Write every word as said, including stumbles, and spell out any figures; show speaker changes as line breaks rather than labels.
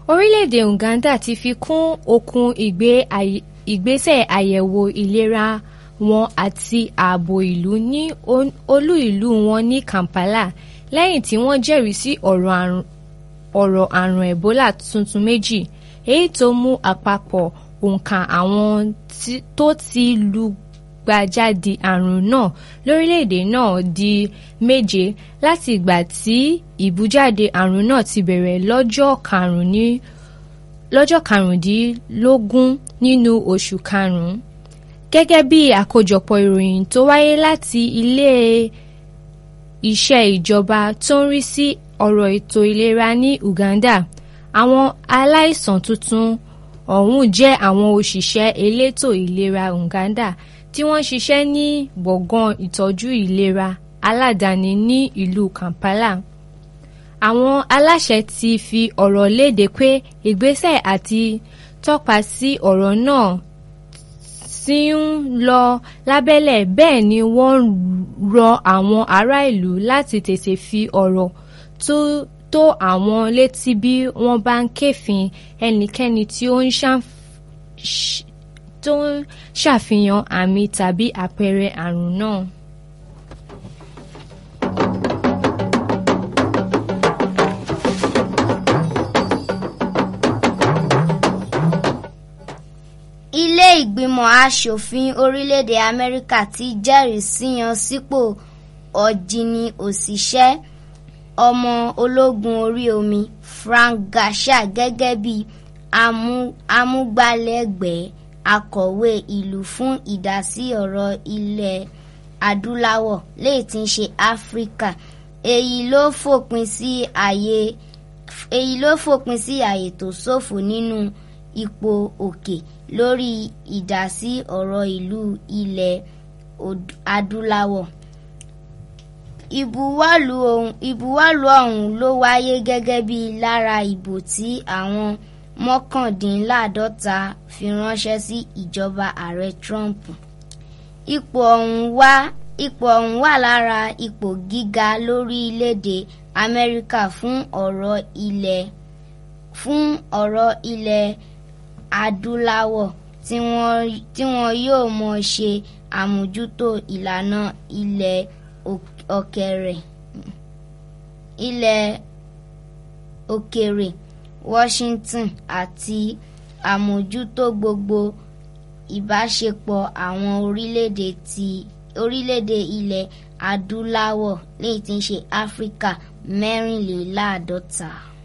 Orílẹ̀-èdè Uganda ti fi kún okùn ìgbé àyè ìgbésẹ̀ àyẹ̀wò ìlera wọn àti ààbò ìlú ní olú ìlú wọn ní Kampala lẹ́yìn tí wọ́n jẹ́rìí sí ọ̀rọ̀ àrùn ọ̀rọ̀ àrùn Ebola tuntun méjì, èyí tó mú àpapọ̀ òǹkà àwọn tó ti lùgbàjáde àrùn náà lórílẹ̀-èdè náà di méje láti ìgbà tí ìbújáde àrùn náà ti bẹ̀rẹ̀ lọ́jọ́ karùn-ún lọ́jọ́ karùndínlógún nínú oṣù karùn-ún. Gẹ́gẹ́ bí àkójọpọ̀ ìròyìn tó wáyé láti ilé iṣẹ́ ìjọba tó ń rí sí ọ̀rọ̀ ètò ìlera ní Uganda, àwọn aláìsàn tuntun ọ̀hún jẹ́ àwọn òṣìṣẹ́ elétò ìlera Uganda tí wọ́n ṣiṣẹ́ ní gbọ̀ngàn ìtọ́jú ìlera aládàáni ní ìlú Kampala. Àwọn aláṣẹ ti fi ọ̀rọ̀ léde pé ìgbésẹ̀ àti tọ́pa sí ọ̀rọ̀ náà ti ń lọ lábẹ́lẹ̀, bẹ́ẹ̀ ni wọ́n rọ àwọn ará ìlú láti tètè fi ọ̀rọ̀ tó àwọn létí bí wọ́n bá ń kẹ́fìn ẹnikẹ́ni tí ó ń ṣàfihàn àmì tàbí àpẹẹrẹ àrùn náà.
Ilé ìgbìmọ̀ aṣòfin orílẹ̀-èdè Amẹ́ríkà ti jẹ́rìí síyan sípò ọ̀jìnì òṣìṣẹ́ ọmọ ológun orí omi Frank Garcia gẹ́gẹ́ bí amúgbálẹ́gbẹ̀ẹ́ akọ̀wé ìlú fún ìdásí ọ̀rọ̀ ilẹ̀ adúláwọ̀ léè tí ń ṣe Áfíríkà. Èyí ló fòpin sí àyè èyí ló fòpin sí àyè tó ṣòfò nínú ipò òkè lórí ìdásí ọ̀rọ̀ ìlú ilẹ̀ adúláwọ̀. Ìbuwọ́lù ọ̀hún ìbuwọ́lù ọ̀hún ló wáyé gẹ́gẹ́ bí lára ìbò tí àwọn mọ́kàndínláàdọ́ta fi ránṣẹ́ sí ìjọba ààrẹ Trump. Ipò ọ̀hún wá ipò ọ̀hún wà lára ipò gíga lórílẹ̀-èdè Amẹ́ríkà fún ọ̀rọ̀ ilẹ̀ fún ọ̀rọ̀ ilẹ̀ adúláwọ̀ tí wọ́n tí wọ́n yóò mọ̀ ṣe àmójútó ìlànà ilẹ̀ òkèrè ilẹ̀ òkèrè Washington àti àmójútó gbogbo ìbáṣepọ̀ àwọn orílẹ̀-èdè ti orílẹ̀-èdè ilẹ̀ adúláwọ̀ léyìí tí ń ṣe Áfíríkà mẹ́rìnléláàádọ́ta.